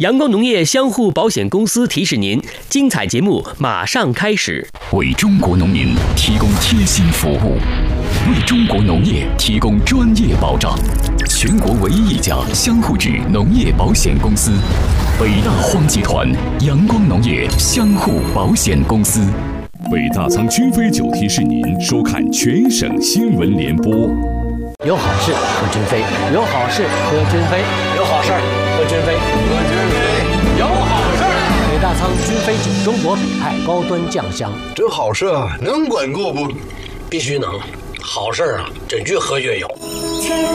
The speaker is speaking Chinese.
阳光农业相互保险公司提示您，精彩节目马上开始。 为中国农民提供贴心服务，为中国农业提供专业保障。全国唯一一家相互制农业保险公司——北大荒集团阳光农业相互保险公司。 北大仓君飞酒提示您收看全省新闻联播。 有好事喝君飞，有好事喝君飞，有好事喝君飞，喝君飞，有好事。北大仓君飞酒，中国北派高端酱香， 这好事啊，能管够不？ 必须能，好事啊，真句喝就有。